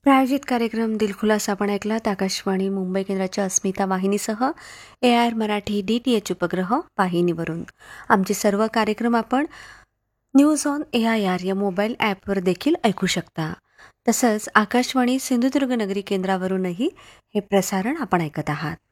प्रायोजित कार्यक्रम दिलखुलास आपण ऐकलात. आकाशवाणी मुंबई केंद्राच्या अस्मिता वाहिनीसह AIR मराठी DTH उपग्रह वाहिनीवरून. आमचे सर्व कार्यक्रम आपण न्यूज ऑन AIR या मोबाईल ॲपवर देखील ऐकू शकता. तसंच आकाशवाणी सिंधुदुर्ग नगरी केंद्रावरूनही हे प्रसारण आपण ऐकत आहात.